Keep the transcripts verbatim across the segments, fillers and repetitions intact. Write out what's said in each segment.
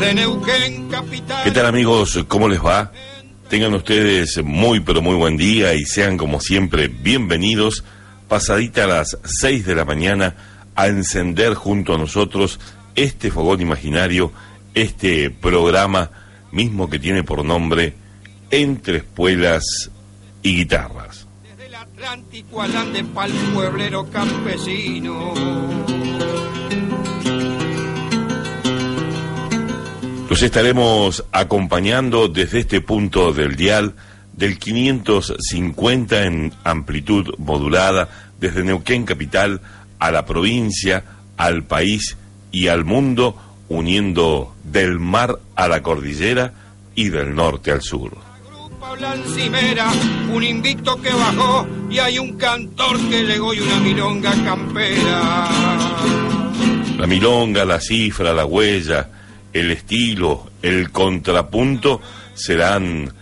¿Qué tal, amigos? ¿Cómo les va? Tengan ustedes muy pero muy buen día y sean como siempre bienvenidos pasadita a las seis de la mañana a encender junto a nosotros este fogón imaginario, este programa mismo que tiene por nombre Entre Espuelas y Guitarras. Desde el Atlántico al Ande pa'l pueblero campesino. Los estaremos acompañando desde este punto del dial del quinientos cincuenta en amplitud modulada, desde Neuquén capital a la provincia, al país y al mundo, uniendo del mar a la cordillera y del norte al sur. La encimera, un invicto que bajó y hay un cantor que legó y una milonga campera. La milonga, la cifra, la huella, el estilo, el contrapunto serán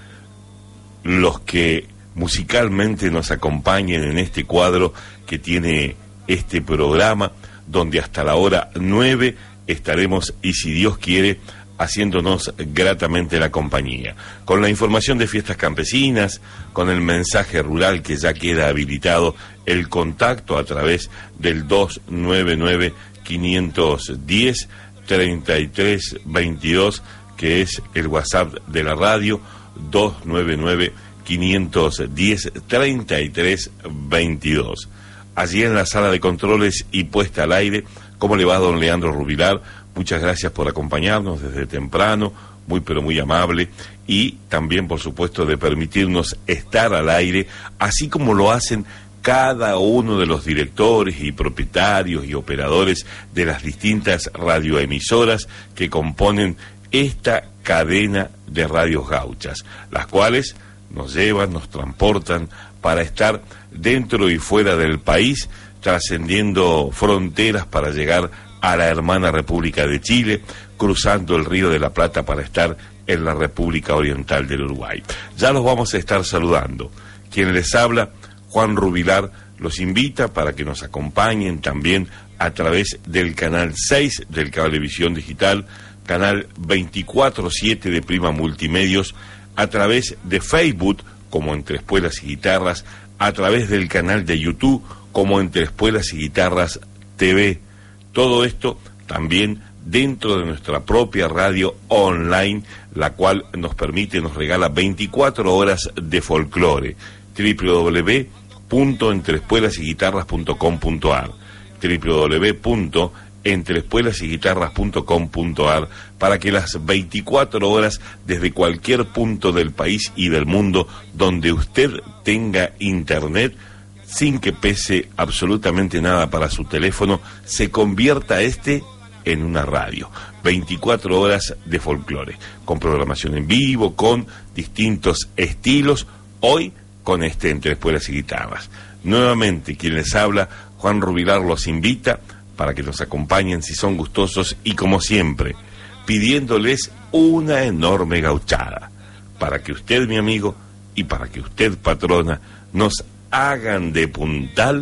los que musicalmente nos acompañen en este cuadro que tiene este programa, donde hasta la hora nueve estaremos, y si Dios quiere, haciéndonos gratamente la compañía, con la información de fiestas campesinas, con el mensaje rural que ya queda habilitado, el contacto a través del dos nueve nueve, cinco uno cero, treinta y tres veintidós, que es el WhatsApp de la radio, dos nueve nueve, cinco uno cero, treinta y tres veintidós. Allí en la sala de controles y puesta al aire, ¿cómo le va don Leandro Rubilar? Muchas gracias por acompañarnos desde temprano, muy pero muy amable, y también por supuesto de permitirnos estar al aire, así como lo hacen cada uno de los directores y propietarios y operadores de las distintas radioemisoras que componen esta cadena de radios gauchas, las cuales nos llevan, nos transportan para estar dentro y fuera del país, trascendiendo fronteras para llegar a la hermana República de Chile, cruzando el Río de la Plata para estar en la República Oriental del Uruguay. Ya los vamos a estar saludando. Quien les habla, Juan Rubilar, los invita para que nos acompañen también a través del canal seis del Cablevisión Digital, canal veinticuatro siete de Prima Multimedios, a través de Facebook como Entre Espuelas y Guitarras, a través del canal de YouTube como Entre Espuelas y Guitarras T V. Todo esto también dentro de nuestra propia radio online, la cual nos permite, nos regala veinticuatro horas de folclore. doble u doble u doble u punto entre espuelas y guitarras punto com punto a r doble u doble u doble u punto entre espuelas y guitarras punto com punto a r para que las veinticuatro horas desde cualquier punto del país y del mundo donde usted tenga internet, sin que pese absolutamente nada para su teléfono, se convierta este en una radio. veinticuatro horas de folclore, con programación en vivo, con distintos estilos, hoy con este Entre Espuelas y Guitarras. Nuevamente, quien les habla, Juan Rubilar, los invita para que nos acompañen si son gustosos y, como siempre, pidiéndoles una enorme gauchada, para que usted, mi amigo, y para que usted, patrona, nos hagan de puntal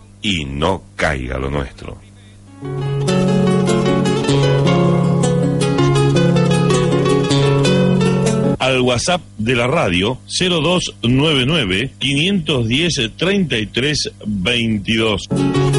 y no caiga lo nuestro. Al WhatsApp de la radio cero dos nueve nueve, quinientos diez, treinta y tres veintidós.